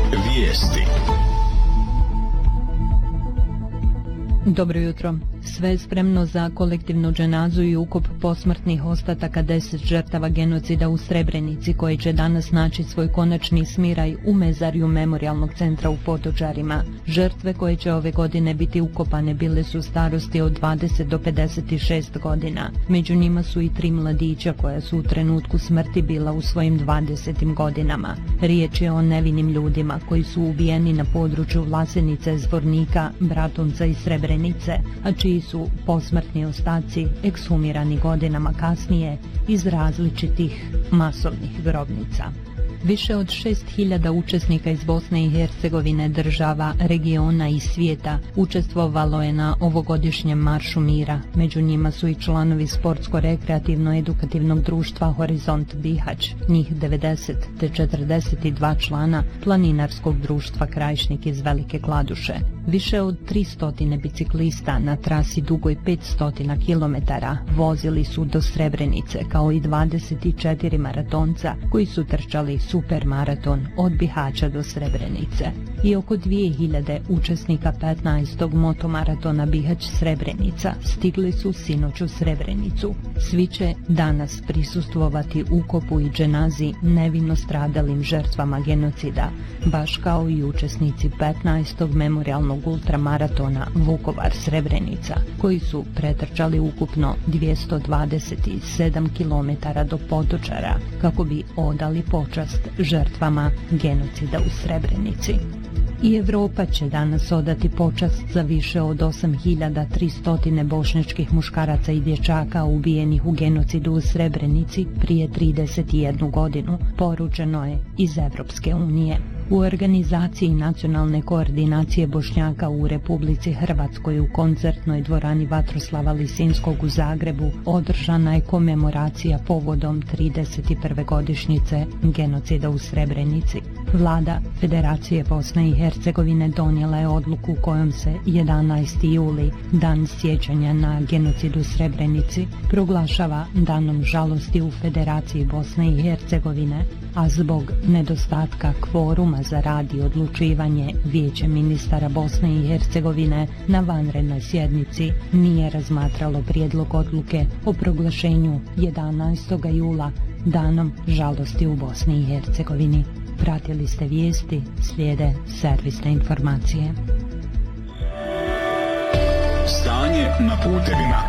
Vijesti. Dobro jutro. Sve je spremno za kolektivnu dženazu i ukop posmrtnih ostataka 10 žrtava genocida u Srebrenici, koji će danas naći svoj konačni smiraj u mezarju Memorijalnog centra u Potočarima. Žrtve koje će ove godine biti ukopane bile su starosti od 20 do 56 godina. Među njima su i 3 mladića koja su u trenutku smrti bila u svojim 20. godinama. Riječ je o nevinim ljudima koji su ubijeni na području Vlasenice, Zvornika, Bratunca i Srebrenice, a čiji su posmrtni ostaci ekshumirani godinama kasnije iz različitih masovnih grobnica. Više od 6.000 učesnika iz Bosne i Hercegovine, država, regiona i svijeta učestvovalo je na ovogodišnjem Maršu mira. Među njima su i članovi Sportsko-rekreativno-edukativnog društva Horizont Bihać, njih 90, te 42 člana Planinarskog društva Krajišnik iz Velike Kladuše. Više od 300 biciklista na trasi dugoj 500 km vozili su do Srebrenice, kao i 24 maratonca koji su trčali supermaraton od Bihaća do Srebrenice. I oko 2000 učesnika 15. motomaratona Bihać-Srebrenica stigli su sinoć u Srebrenicu. Svi će danas prisustvovati ukopu i dženazi nevino stradalim žrtvama genocida, baš kao i učesnici 15. memorijalnog ultramaratona Vukovar-Srebrenica, koji su pretrčali ukupno 227 km do Potočara kako bi odali počast žrtvama genocida u Srebrenici. I Evropa će danas odati počast za više od 8.300 bošnjačkih muškaraca i dječaka ubijenih u genocidu u Srebrenici prije 31 godinu, poručeno je iz Evropske unije. U organizaciji Nacionalne koordinacije Bošnjaka u Republici Hrvatskoj u koncertnoj dvorani Vatroslava Lisinskog u Zagrebu održana je komemoracija povodom 31. godišnjice genocida u Srebrenici. Vlada Federacije Bosne i Hercegovine donijela je odluku kojom se 11. juli, dan sjećanja na genocid u Srebrenici, proglašava danom žalosti u Federaciji Bosne i Hercegovine, a zbog nedostatka kvoruma za rad i odlučivanje Vijeće ministara Bosne i Hercegovine na vanrednoj sjednici nije razmatralo prijedlog odluke o proglašenju 11. jula danom žalosti u Bosni i Hercegovini. Pratili ste vijesti, slijede servisne informacije. Stanje na putevima.